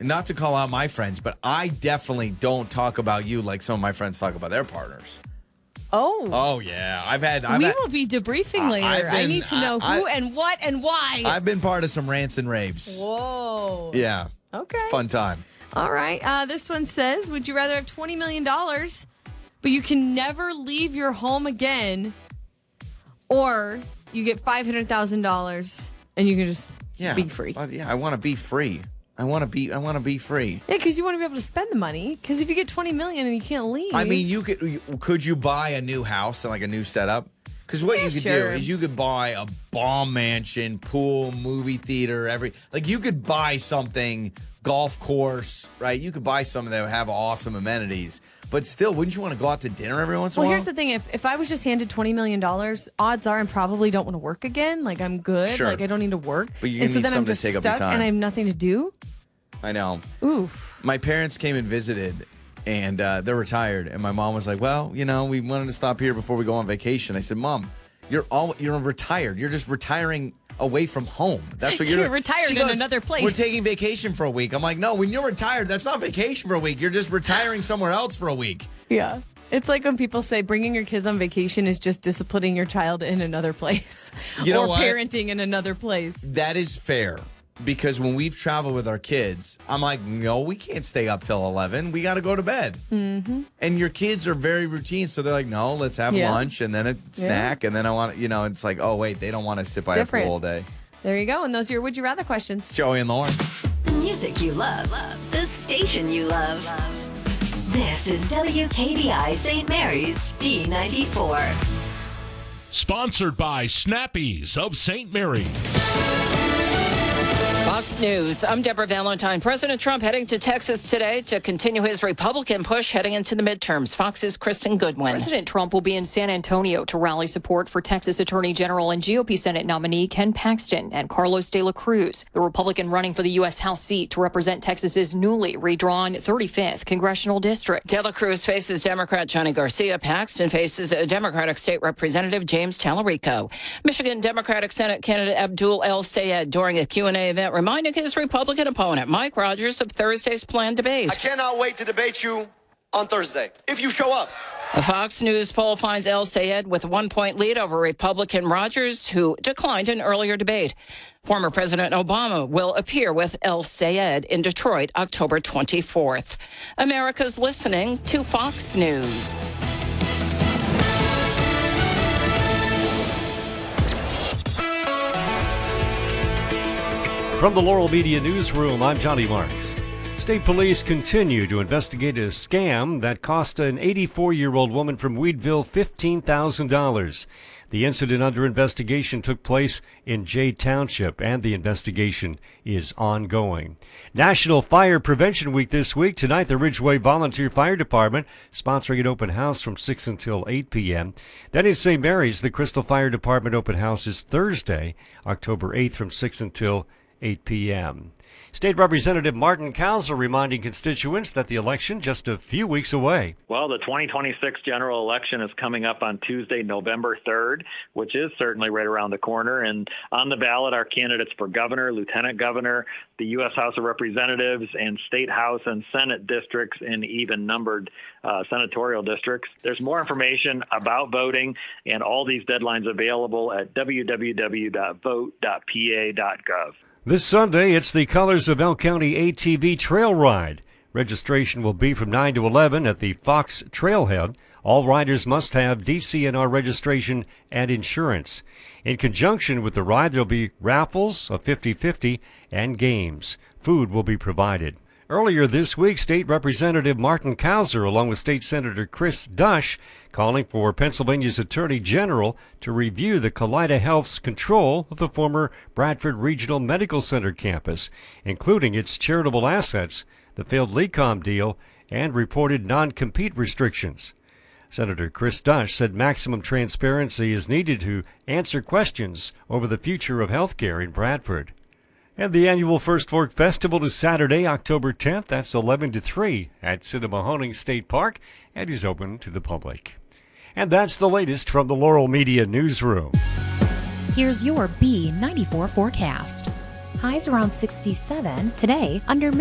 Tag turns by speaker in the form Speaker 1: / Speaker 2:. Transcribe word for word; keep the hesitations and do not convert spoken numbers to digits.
Speaker 1: not to call out my friends, but I definitely don't talk about you like some of my friends talk about their partners.
Speaker 2: Oh.
Speaker 1: Oh, yeah. I've had. I've
Speaker 2: we
Speaker 1: had,
Speaker 2: will be debriefing later.
Speaker 1: I've been,
Speaker 2: I need to know
Speaker 1: I,
Speaker 2: who
Speaker 1: I,
Speaker 2: and what and why.
Speaker 1: I've been part of some rants and raves.
Speaker 2: Whoa.
Speaker 1: Yeah.
Speaker 2: Okay.
Speaker 1: It's a fun time.
Speaker 2: All right. Uh, this one says, would you rather have twenty million dollars, but you can never leave your home again, or you get five hundred thousand dollars and you can just
Speaker 1: yeah.
Speaker 2: be free?
Speaker 1: Uh, yeah, I want to be free. I want to be I want to be free.
Speaker 2: Yeah, because you want to be able to spend the money. Because if you get twenty million dollars and you can't leave.
Speaker 1: I mean, you could could you buy a new house and like a new setup? Because what
Speaker 2: yeah,
Speaker 1: you could
Speaker 2: sure.
Speaker 1: do is you could buy a bomb mansion, pool, movie theater, every like you could buy something, golf course, right? You could buy something that would have awesome amenities. But still, wouldn't you want to go out to dinner every once in
Speaker 2: well,
Speaker 1: a while?
Speaker 2: Well, here's the thing. If if I was just handed twenty million dollars, odds are I probably don't want to work again. Like, I'm good.
Speaker 1: Sure.
Speaker 2: Like, I don't need to work.
Speaker 1: But you're
Speaker 2: and
Speaker 1: gonna
Speaker 2: so
Speaker 1: need
Speaker 2: then I'm
Speaker 1: something
Speaker 2: just
Speaker 1: to take up your
Speaker 2: stuck
Speaker 1: time.
Speaker 2: and I have nothing to do.
Speaker 1: I know.
Speaker 2: Oof.
Speaker 1: My parents came and visited, and uh, they're retired. And my mom was like, well, you know, we wanted to stop here before we go on vacation. I said, Mom, you're all you're retired. You're just retiring away from home. That's what you're,
Speaker 2: you're retired
Speaker 1: she
Speaker 2: in
Speaker 1: goes,
Speaker 2: another place.
Speaker 1: We're taking vacation for a week. I'm like, no, when you're retired, that's not vacation for a week. You're just retiring somewhere else for a week.
Speaker 2: Yeah. It's like when people say bringing your kids on vacation is just disciplining your child in another place.
Speaker 1: You know
Speaker 2: or
Speaker 1: what?
Speaker 2: parenting in another place.
Speaker 1: That is fair. Because when we've traveled with our kids, I'm like, no, we can't stay up till eleven. We got to go to bed. Mm-hmm. And your kids are very routine. So they're like, no, let's have
Speaker 2: yeah.
Speaker 1: lunch and then a snack. Yeah. And then I want to, you know, it's like, oh, wait, they don't want to sit
Speaker 2: it's
Speaker 1: by
Speaker 2: different.
Speaker 1: a pool all day.
Speaker 2: There you go. And those are your Would You Rather questions.
Speaker 1: Joey and Lauren.
Speaker 3: The music you love. The station you love. This is W K B I Saint Mary's B ninety-four.
Speaker 4: Sponsored by Snappies of Saint Mary's.
Speaker 5: Fox News. I'm Deborah Valentine. President Trump heading to Texas today to continue his Republican push heading into the midterms. Fox's Kristen Goodwin.
Speaker 6: President Trump will be in San Antonio to rally support for Texas Attorney General and G O P Senate nominee Ken Paxton and Carlos de la Cruz, the Republican running for the U S House seat to represent Texas's newly redrawn thirty-fifth congressional district.
Speaker 5: De la Cruz faces Democrat Johnny Garcia. Paxton faces a Democratic State Representative James Tallarico. Michigan Democratic Senate candidate Abdul El Sayed during a Q and A event reminding his Republican opponent, Mike Rogers, of Thursday's planned debate.
Speaker 7: I cannot wait to debate you on Thursday, if you show up.
Speaker 5: A Fox News poll finds El Sayed with a one-point lead over Republican Rogers, who declined an earlier debate. Former President Obama will appear with El Sayed in Detroit October twenty-fourth. America's listening to Fox News.
Speaker 8: From the Laurel Media Newsroom, I'm Johnny Marks. State police continue to investigate a scam that cost an eighty-four-year-old woman from Weedville fifteen thousand dollars. The incident under investigation took place in Jay Township, and the investigation is ongoing. National Fire Prevention Week this week. Tonight, the Ridgeway Volunteer Fire Department sponsoring an open house from six until eight p.m. Then in Saint Mary's, the Crystal Fire Department open house is Thursday, October eighth from six until eight p.m. State Representative Martin Kauser reminding constituents that the election just a few weeks away.
Speaker 9: Well, the twenty twenty-six general election is coming up on Tuesday, November third, which is certainly right around the corner. And on the ballot are candidates for governor, lieutenant governor, the U S House of Representatives, and state House and Senate districts in even numbered uh, senatorial districts. There's more information about voting and all these deadlines available at w w w dot vote dot p a dot gov.
Speaker 8: This Sunday, it's the Colors of Elk County A T V Trail Ride. Registration will be from nine to eleven at the Fox Trailhead. All riders must have D C N R registration and insurance. In conjunction with the ride, there'll be raffles, a fifty-fifty, and games. Food will be provided. Earlier this week, State Representative Martin Kauser, along with State Senator Chris Dush, calling for Pennsylvania's Attorney General to review the Kaleida Health's control of the former Bradford Regional Medical Center campus, including its charitable assets, the failed LECOM deal, and reported non-compete restrictions. Senator Chris Dush said maximum transparency is needed to answer questions over the future of health care in Bradford. And the annual First Fork Festival is Saturday, October tenth. That's eleven to three at Cinemahoning State Park and is open to the public. And that's the latest from the Laurel Media Newsroom.
Speaker 10: Here's your B ninety-four forecast. Highs around sixty-seven today, under